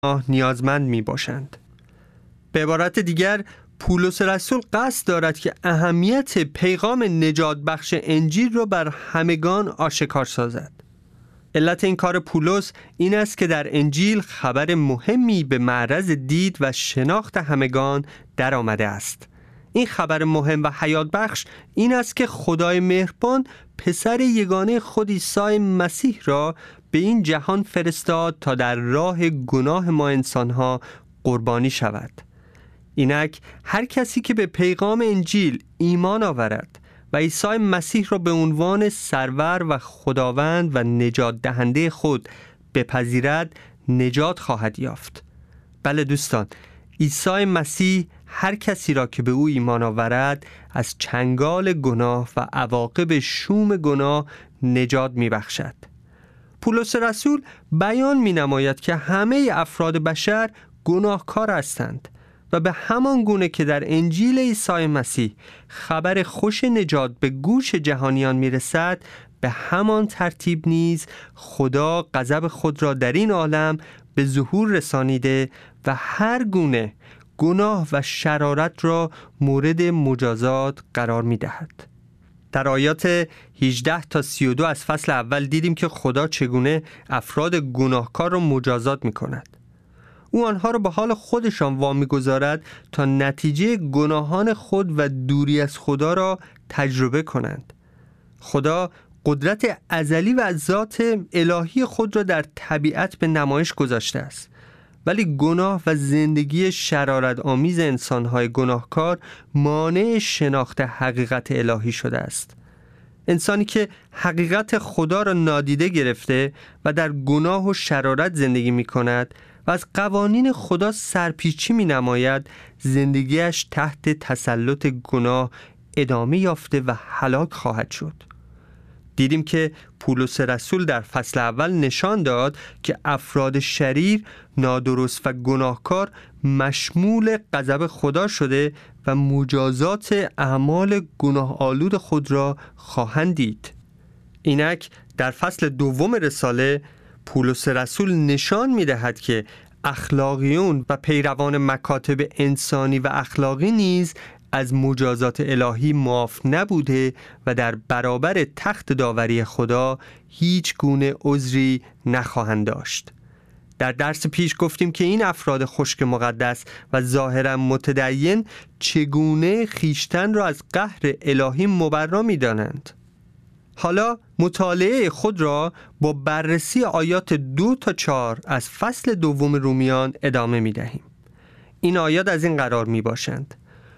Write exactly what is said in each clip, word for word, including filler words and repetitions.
نیازمند می باشند. به عبارت دیگر پولس رسول قصد دارد که اهمیت پیغام نجات بخش انجیل را بر همگان آشکار سازد. علت این کار پولس این است که در انجیل خبر مهمی به معرض دید و شناخت همگان در آمده است. این خبر مهم و حیات بخش این است که خدای مهربان پسر یگانه خود عیسی مسیح را به این جهان فرستاد تا در راه گناه ما انسانها قربانی شود. اینک هر کسی که به پیغام انجیل ایمان آورد و عیسی مسیح را به عنوان سرور و خداوند و نجات دهنده خود بپذیرد نجات خواهد یافت. بله دوستان، عیسی مسیح هر کسی را که به او ایمان آورد از چنگال گناه و عواقب شوم گناه نجات می بخشد. پولس رسول بیان می نماید که همه افراد بشر گناهکار هستند و به همان گونه که در انجیل عیسی مسیح خبر خوش نجات به گوش جهانیان می رسد، به همان ترتیب نیز خدا غضب خود را در این عالم به ظهور رسانیده و هر گونه گناه و شرارت را مورد مجازات قرار می دهد. در آیات هجده تا سی و دو از فصل اول دیدیم که خدا چگونه افراد گناهکار را مجازات می کند. او آنها را به حال خودشان وامی گذارد تا نتیجه گناهان خود و دوری از خدا را تجربه کنند. خدا قدرت ازلی و ذات الهی خود را در طبیعت به نمایش گذاشته است، ولی گناه و زندگی شرارت آمیز انسان‌های گناهکار مانع شناخت حقیقت الهی شده است. انسانی که حقیقت خدا را نادیده گرفته و در گناه و شرارت زندگی می‌کند و از قوانین خدا سرپیچی می‌نماید، زندگیش تحت تسلط گناه ادامه یافته و هلاک خواهد شد. دیدیم که پولس رسول در فصل اول نشان داد که افراد شریر، نادرست و گناهکار مشمول غضب خدا شده و مجازات اعمال گناه آلود خود را خواهند دید. اینک در فصل دوم رساله پولس رسول نشان می دهد که اخلاقیون و پیروان مکاتب انسانی و اخلاقی نیز از مجازات الهی معاف نبوده و در برابر تخت داوری خدا هیچ گونه عذری نخواهند داشت. در درس پیش گفتیم که این افراد خشک مقدس و ظاهرا متدین چگونه خیشتن را از قهر الهی مبرا می دانند. حالا مطالعه خود را با بررسی آیات دو تا چهار از فصل دوم رومیان ادامه می دهیم. این آیات از این قرار می باشند: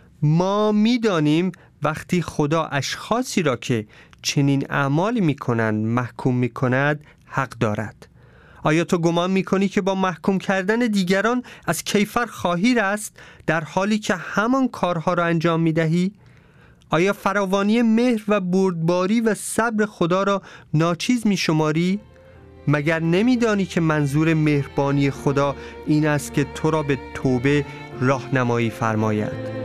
ما می دانیم وقتی خدا اشخاصی را که چنین اعمالی می کنند محکوم می کند حق دارد. آیا تو گمان می کنی که با محکوم کردن دیگران از کیفر خواهی رست در حالی که همان کارها را انجام می دهی؟ آیا فراوانی مهر و بردباری و صبر خدا را ناچیز می شماری؟ مگر نمی دانی که منظور مهربانی خدا این است که تو را به توبه راهنمایی فرماید؟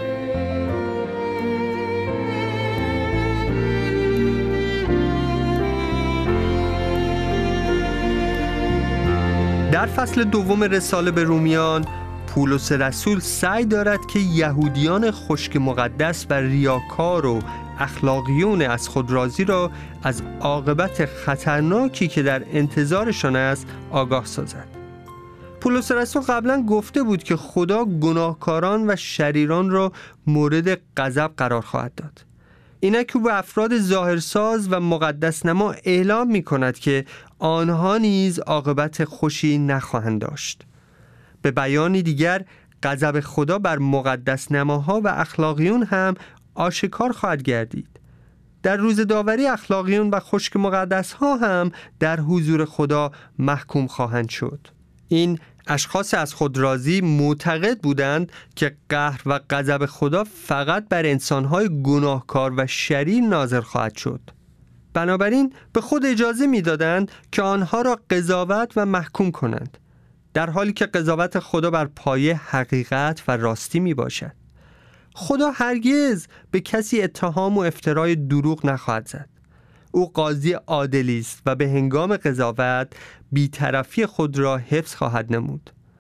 در فصل دوم رساله به رومیان پولس رسول سعی دارد که یهودیان خشک مقدس و ریاکار و اخلاقیون از خود راضی را از عاقبت خطرناکی که در انتظارشان است آگاه سازد. پولس رسول قبلا گفته بود که خدا گناهکاران و شریران را مورد غضب قرار خواهد داد. اینک او به افراد ظاهرساز و مقدس نما اعلام می کند که آنها نیز عاقبت خوشی نخواهند داشت. به بیانی دیگر غضب خدا بر مقدس نماها و اخلاقیون هم آشکار خواهد گردید. در روز داوری اخلاقیون و خشک مقدس ها هم در حضور خدا محکوم خواهند شد. این اشخاص از خود راضی معتقد بودند که قهر و غضب خدا فقط بر انسان‌های گناهکار و شریر نازل خواهد شد. بنابراین به خود اجازه می‌دادند که آنها را قضاوت و محکوم کنند، در حالی که قضاوت خدا بر پایه حقیقت و راستی میباشد. خدا هرگز به کسی اتهام و افترای دروغ نخواهد زد. او قاضی عادلی است و به هنگام قضاوت بی‌طرفی خود را حفظ خواهد نمود.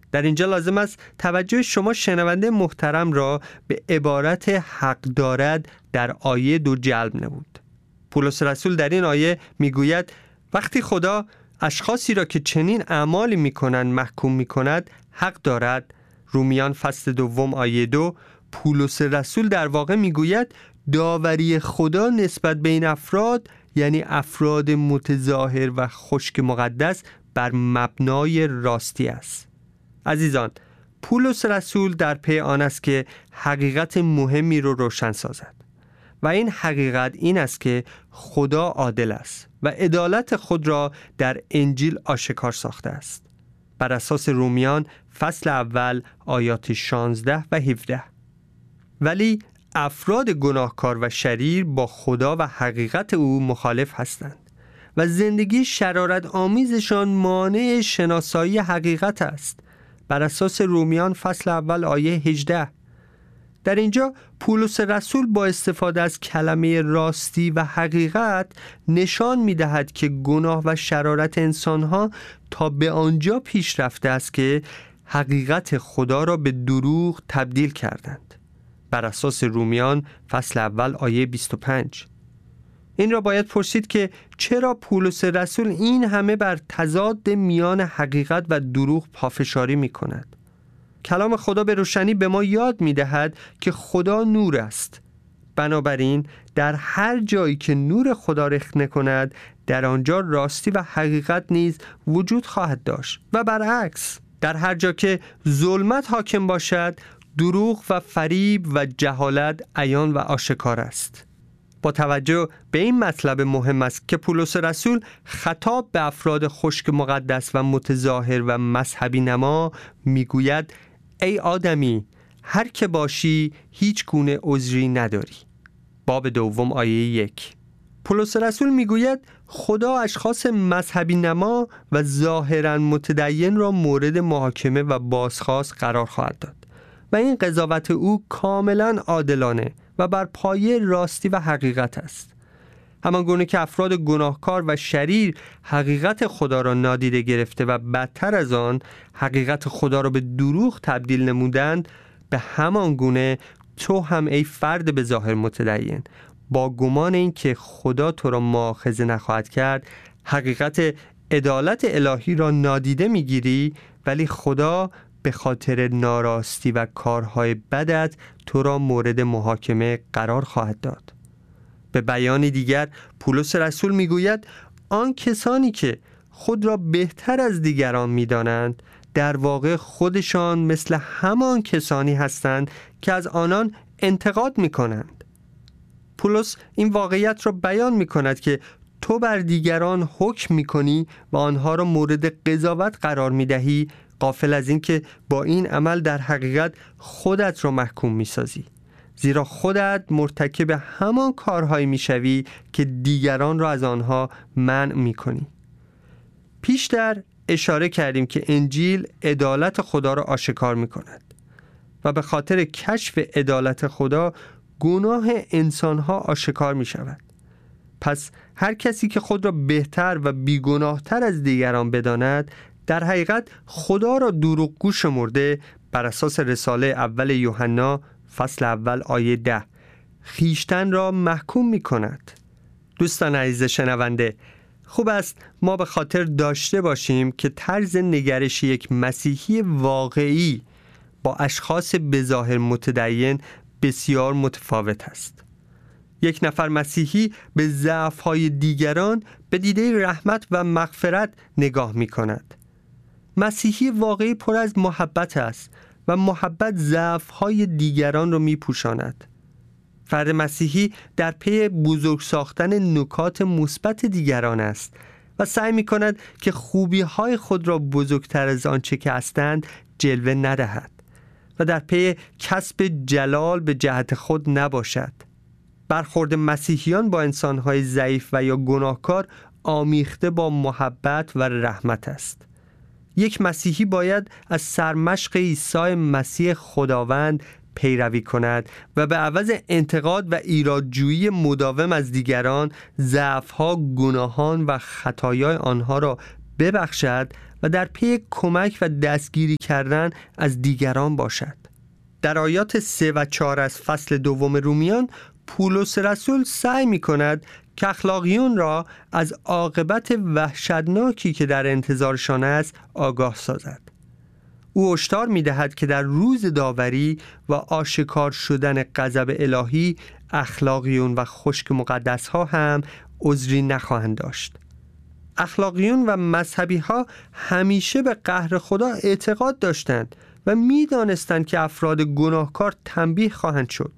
در اینجا لازم است توجه شما شنونده محترم را به عبارت حق دارد در آیه دو جلب نمود. پولس رسول در این آیه میگوید وقتی خدا اشخاصی را که چنین اعمالی میکنند محکوم میکند حق دارد. رومیان فصل دوم آیه دو. پولس رسول در واقع میگوید داوری خدا نسبت به این افراد، یعنی افراد متظاهر و خشک مقدس، بر مبنای راستی است. عزیزان، پولس رسول در پی آن است که حقیقت مهمی رو روشن سازد و این حقیقت این است که خدا عادل است و عدالت خود را در انجیل آشکار ساخته است. بر اساس رومیان فصل اول آیات شانزده و هفده. ولی افراد گناهکار و شریر با خدا و حقیقت او مخالف هستند و زندگی شرارت آمیزشان مانع شناسایی حقیقت است. بر اساس رومیان فصل اول آیه هجده. در اینجا پولس رسول با استفاده از کلمه راستی و حقیقت نشان می‌دهد که گناه و شرارت انسان‌ها تا به آنجا پیش رفته است که حقیقت خدا را به دروغ تبدیل کردند. بر اساس رومیان فصل اول آیه بیست و پنج. این را باید پرسید که چرا پولس رسول این همه بر تضاد میان حقیقت و دروغ پافشاری می کند؟ کلام خدا به روشنی به ما یاد می دهد که خدا نور است. بنابراین در هر جایی که نور خدا رخنه کند، در آنجا راستی و حقیقت نیز وجود خواهد داشت و برعکس. در هر جا که ظلمت حاکم باشد، دروغ و فریب و جهالت عیان و آشکار است. با توجه به این مطلب مهم است که پولس رسول خطاب به افراد خشک مقدس و متظاهر و مذهبی نما میگوید ای آدمی، هر که باشی هیچ گونه عذری نداری. باب دوم آیه یک. پولس رسول میگوید خدا اشخاص مذهبی نما و ظاهراً متدین را مورد محاکمه و بازخواست قرار خواهد داد و این قضاوت او کاملاً عادلانه و بر پایه راستی و حقیقت است. همان گونه که افراد گناهکار و شریر حقیقت خدا را نادیده گرفته و بدتر از آن حقیقت خدا را به دروغ تبدیل نمودند، به همان گونه تو هم ای فرد به ظاهر متدین با گمان این که خدا تو را مؤاخذه نخواهد کرد، حقیقت عدالت الهی را نادیده میگیری، ولی خدا به خاطر ناراستی و کارهای بدت تو را مورد محاکمه قرار خواهد داد. به بیان دیگر پولس رسول میگوید آن کسانی که خود را بهتر از دیگران میدانند در واقع خودشان مثل همان کسانی هستند که از آنان انتقاد میکنند. پولس این واقعیت را بیان میکند که تو بر دیگران حکم میکنی و آنها را مورد قضاوت قرار میدهی، غافل از این که با این عمل در حقیقت خودت را محکوم میسازی، زیرا خودت مرتکب همان کارهایی میشوی که دیگران را از آنها منع میکنی. پیشتر اشاره کردیم که انجیل عدالت خدا را آشکار میکند و به خاطر کشف عدالت خدا گناه انسانها آشکار میشود. پس هر کسی که خود را بهتر و بیگناهتر از دیگران بداند در حقیقت خدا را دروغگو شمرده. بر اساس رساله اول یوحنا فصل اول آیه ده خیشتن را محکوم می کند. دوستان عزیز شنونده، خوب است ما به خاطر داشته باشیم که طرز نگرش یک مسیحی واقعی با اشخاص بظاهر متدین بسیار متفاوت است. یک نفر مسیحی به ضعف‌های دیگران به دیده رحمت و مغفرت نگاه می کند. مسیحی واقعی پر از محبت است و محبت ضعف‌های دیگران را می‌پوشاند. فرد مسیحی در پی بزرگ ساختن نکات مثبت دیگران است و سعی می‌کند که خوبی‌های خود را بزرگتر از آنچه که هستند جلوه ندهد و در پی کسب جلال به جهت خود نباشد. برخورد مسیحیان با انسان‌های ضعیف و یا گناهکار آمیخته با محبت و رحمت است. یک مسیحی باید از سرمشق عیسی مسیح خداوند پیروی کند و به عوض انتقاد و ایرادجویی مداوم از دیگران ضعف‌ها، گناهان و خطایای آنها را ببخشد و در پی کمک و دستگیری کردن از دیگران باشد. در آیات سه و چهار از فصل دوم رومیان پولس رسول سعی می کند که اخلاقیون را از عاقبت وحشتناکی که در انتظارشان است آگاه سازد. او هشدار می دهد که در روز داوری و آشکار شدن غضب الهی اخلاقیون و خشک مقدس ها هم عذری نخواهند داشت. اخلاقیون و مذهبی ها همیشه به قهر خدا اعتقاد داشتند و می دانستند که افراد گناهکار تنبیه خواهند شد.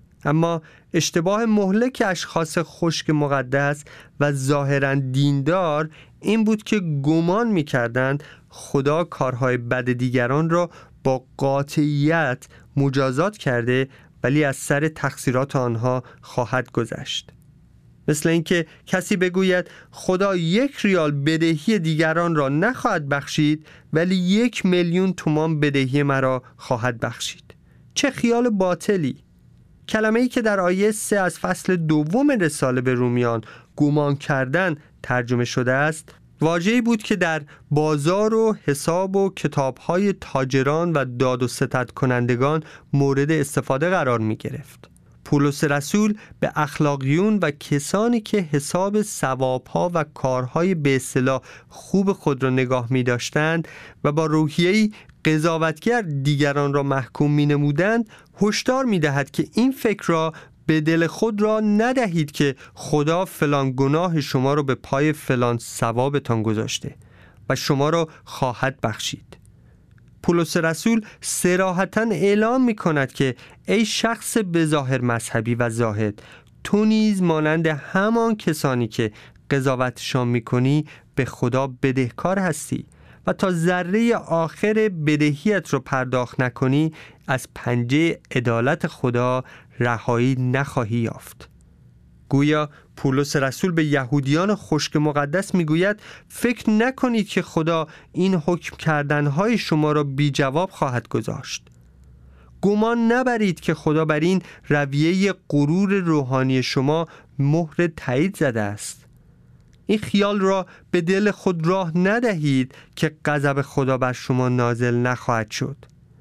اما اشتباه مهلک اشخاص خشک مقدس و ظاهراً دیندار این بود که گمان می کردند خدا کارهای بد دیگران را با قاطعیت مجازات کرده ولی از سر تقصیرات آنها خواهد گذشت. مثل اینکه کسی بگوید خدا یک ریال بدهی دیگران را نخواهد بخشید ولی یک میلیون تومان بدهی مرا خواهد بخشید. چه خیال باطلی! کلمه‌ای که در آیه سه از فصل دوم رساله به رومیان گمان کردن ترجمه شده است، واژه‌ای بود که در بازار و حساب و کتاب‌های تاجران و داد و ستد کنندگان مورد استفاده قرار می گرفت. پولس رسول به اخلاقیون و کسانی که حساب ثواب‌ها و کارهای به اصطلاح خوب خود را نگاه می داشتند و با روحیه‌ای قضاوتگر دیگران را محکوم می نمودند هشدار می دهد که این فکر را به دل خود را ندهید که خدا فلان گناه شما را به پای فلان ثوابتان گذاشته و شما را خواهد بخشید. پولس رسول صراحتاً اعلام می کند که ای شخص بظاهر مذهبی و زاهد، تو نیز مانند همان کسانی که قضاوتشان می کنی به خدا بدهکار هستی و تا ذره آخر بدهیت رو پرداخت نکنی از پنجه عدالت خدا رهایی نخواهی یافت. گویا پولس رسول به یهودیان خشک مقدس میگوید فکر نکنید که خدا این حکم کردنهای شما را بی جواب خواهد گذاشت. گمان نبرید که خدا بر این رویه غرور روحانی شما مهر تایید زده است. این خیال را به دل خود راه ندهید که غضب خدا بر شما نازل نخواهد شد.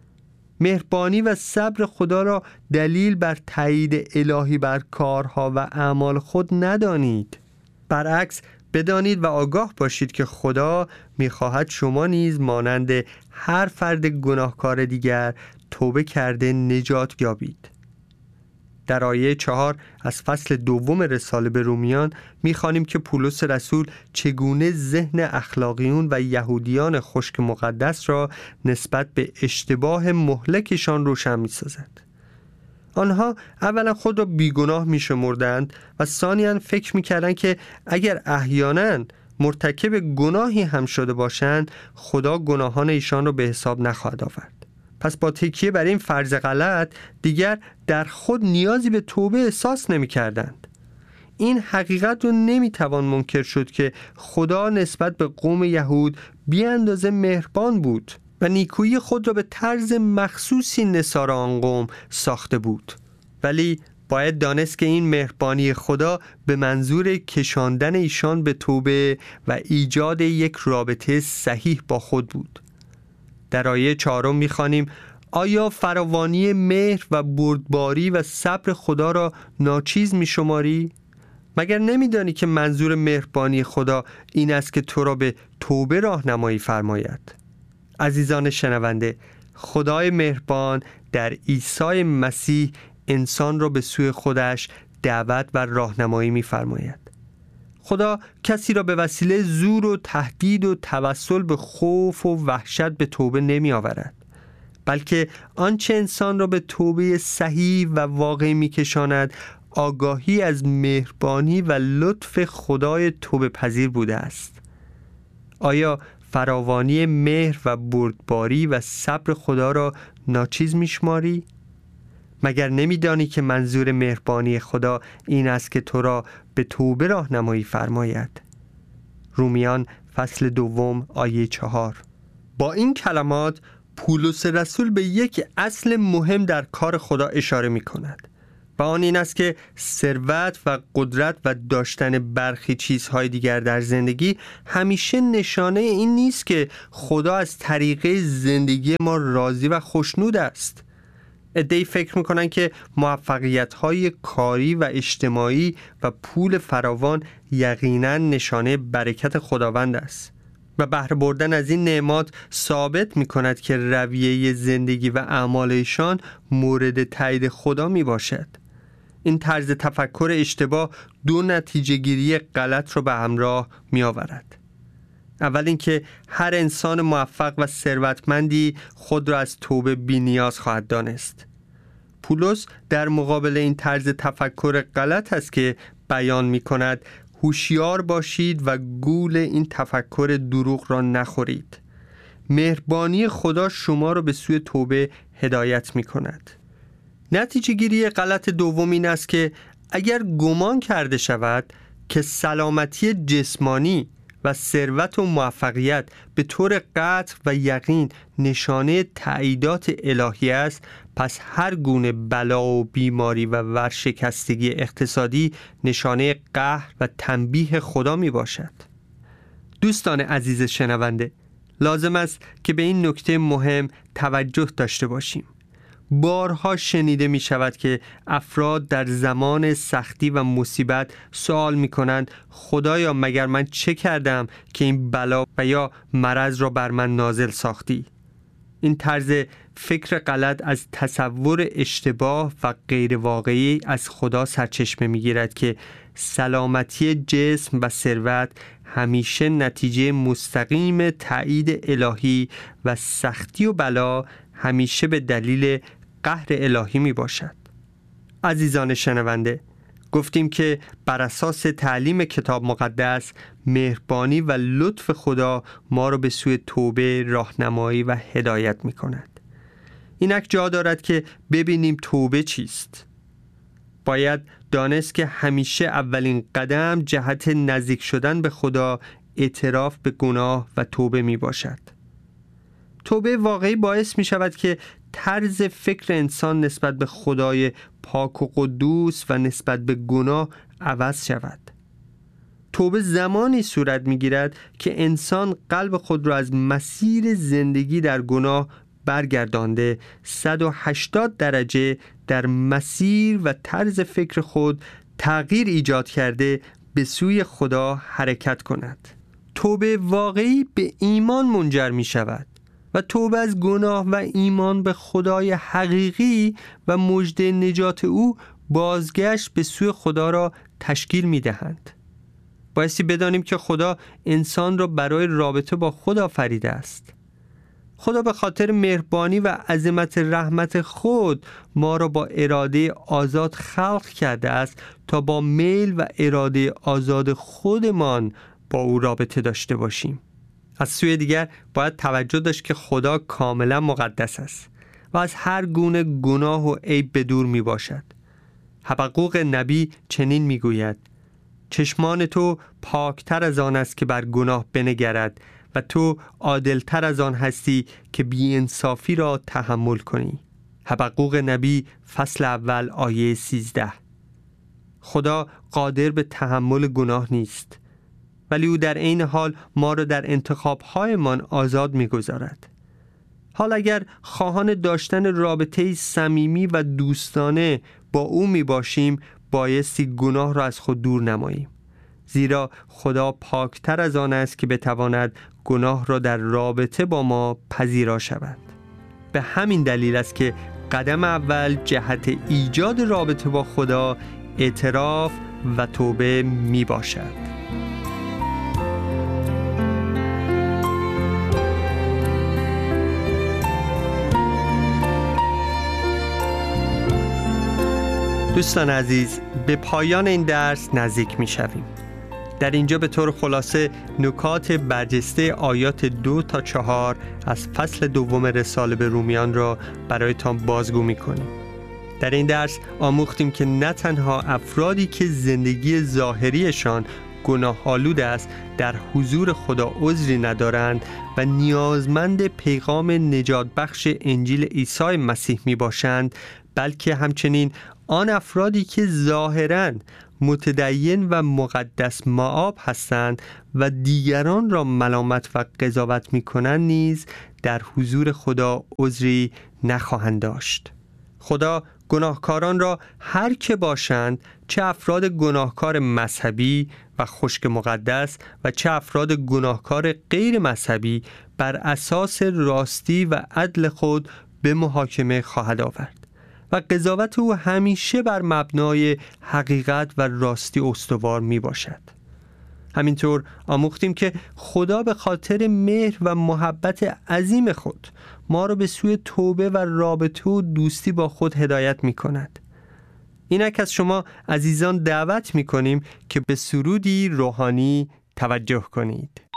مهربانی و صبر خدا را دلیل بر تایید الهی بر کارها و اعمال خود ندانید. برعکس بدانید و آگاه باشید که خدا می‌خواهد شما نیز مانند هر فرد گناهکار دیگر توبه کرده نجات یابید. در آیه چهار از فصل دوم رساله به رومیان می‌خوانیم که پولس رسول چگونه ذهن اخلاقیون و یهودیان خشک مقدس را نسبت به اشتباه مهلکشان روشن می‌سازد. آنها اولا خود را بیگناه می‌شمردند و ثانیاً فکر می‌کردند که اگر احیاناً مرتکب گناهی هم شده باشند خدا گناهان ایشان را به حساب نخواهد آورد. پس با تکیه بر این فرض غلط دیگر در خود نیازی به توبه احساس نمی کردند. این حقیقت رو نمی توان منکر شد که خدا نسبت به قوم یهود بی اندازه مهربان بود و نیکویی خود را به طرز مخصوصی نثار آن قوم ساخته بود. ولی باید دانست که این مهربانی خدا به منظور کشاندن ایشان به توبه و ایجاد یک رابطه صحیح با خود بود. در آیه چهارم می‌خوانیم آیا فراوانی مهر و بردباری و صبر خدا را ناچیز می‌شماری؟ مگر نمی‌دانی که منظور مهربانی خدا این است که تو را به توبه راهنمایی فرماید؟ عزیزان شنونده، خدای مهربان در عیسی مسیح انسان را به سوی خودش دعوت و راهنمایی می‌فرماید. خدا کسی را به وسیله زور و تهدید و توسل به خوف و وحشت به توبه نمی آورد، بلکه آنچه انسان را به توبه صحیح و واقعی می کشاند آگاهی از مهربانی و لطف خدای توبه پذیر بوده است. آیا فراوانی مهر و بردباری و صبر خدا را ناچیز می شماری؟ مگر نمیدانی که منظور مهربانی خدا این است که تو را به توبه راهنمایی فرماید؟ رومیان فصل دوم آیه چهار. با این کلمات پولس رسول به یک اصل مهم در کار خدا اشاره می کند و آن این است که ثروت و قدرت و داشتن برخی چیزهای دیگر در زندگی همیشه نشانه این نیست که خدا از طریقه زندگی ما راضی و خوشنود است. عده‌ای فکر میکنن که موفقیت‌های کاری و اجتماعی و پول فراوان یقیناً نشانه برکت خداوند است و بهره بردن از این نعمات ثابت میکند که رویه زندگی و اعمالشان مورد تایید خدا میباشد. این طرز تفکر اشتباه دو نتیجه گیری غلط رو به همراه میآورد. اول اینکه هر انسان موفق و ثروتمندی خود را از توبه بی‌نیاز خواهد دانست. پولس در مقابل این طرز تفکر غلط است که بیان می‌کند هوشیار باشید و گول این تفکر دروغ را نخورید. مهربانی خدا شما را به سوی توبه هدایت می‌کند. نتیجه گیری غلط دوم این است که اگر گمان کرده شود که سلامتی جسمانی و ثروت و موفقیت به طور قطع و یقین نشانه تأییدات الهی است، پس هر گونه بلا و بیماری و ورشکستگی اقتصادی نشانه قهر و تنبیه خدا می باشد. دوستان عزیز شنونده، لازم است که به این نکته مهم توجه داشته باشیم. بارها شنیده می شود که افراد در زمان سختی و مصیبت سوال می کنند خدایا مگر من چه کردم که این بلا و یا مرض را بر من نازل ساختی؟ این طرز فکر غلط از تصور اشتباه و غیر واقعی از خدا سرچشمه می گیرد که سلامتی جسم و ثروت همیشه نتیجه مستقیم تأیید الهی و سختی و بلا همیشه به دلیل قهر الهی می باشد. عزیزان شنونده، گفتیم که بر اساس تعلیم کتاب مقدس مهربانی و لطف خدا ما را به سوی توبه راهنمایی و هدایت می کند. اینک جا دارد که ببینیم توبه چیست. باید دانست که همیشه اولین قدم جهت نزدیک شدن به خدا اعتراف به گناه و توبه می باشد. توبه واقعی باعث می شود که طرز فکر انسان نسبت به خدای پاک و قدوس و نسبت به گناه عوض شود. توبه زمانی صورت می گیرد که انسان قلب خود را از مسیر زندگی در گناه برگردانده صد و هشتاد درجه در مسیر و طرز فکر خود تغییر ایجاد کرده به سوی خدا حرکت کند. توبه واقعی به ایمان منجر می شود و توبه از گناه و ایمان به خدای حقیقی و مژده نجات او بازگشت به سوی خدا را تشکیل می دهند. بایستی بدانیم که خدا انسان را برای رابطه با خدا آفریده است. خدا به خاطر مهربانی و عظمت رحمت خود ما را با اراده آزاد خلق کرده است تا با میل و اراده آزاد خودمان با او رابطه داشته باشیم. از سوی دیگر باید توجه داشت که خدا کاملا مقدس است و از هر گونه گناه و عیب به دور می باشد. حبقوق نبی چنین می گوید: چشمان تو پاکتر از آن است که بر گناه بنگرد و تو عادلتر از آن هستی که بی‌انصافی را تحمل کنی. حبقوق نبی فصل اول آیه سیزده. خدا قادر به تحمل گناه نیست، ولی او در عین حال ما را در انتخاب‌هایمان آزاد می‌گذارد. حال اگر خواهان داشتن رابطه‌ای صمیمی و دوستانه با او می‌باشیم، بایستی گناه را از خود دور نماییم، زیرا خدا پاکتر از آن است که بتواند گناه را در رابطه با ما پذیرا شود. به همین دلیل است که قدم اول جهت ایجاد رابطه با خدا اعتراف و توبه می‌باشد. دوستان عزیز، به پایان این درس نزدیک می شویم. در اینجا به طور خلاصه نکات برجسته آیات دو تا چهار از فصل دوم رساله به رومیان را برایتان بازگو می کنیم. در این درس آموختیم که نه تنها افرادی که زندگی ظاهریشان گناه آلود است در حضور خدا عذری ندارند و نیازمند پیغام نجات بخش انجیل عیسی مسیح می باشند، بلکه همچنین آن افرادی که ظاهراً متدین و مقدس مآب هستند و دیگران را ملامت و قضاوت می‌کنند نیز در حضور خدا عذری نخواهند داشت. خدا گناهکاران را هر که باشند، چه افراد گناهکار مذهبی و خشک مقدس و چه افراد گناهکار غیر مذهبی، بر اساس راستی و عدل خود به محاکمه خواهد آورد و قضاوت او همیشه بر مبنای حقیقت و راستی استوار می باشد. همینطور آموختیم که خدا به خاطر مهر و محبت عظیم خود ما را به سوی توبه و رابطه و دوستی با خود هدایت می کند. اینک از شما عزیزان دعوت می کنیم که به سرودی روحانی توجه کنید.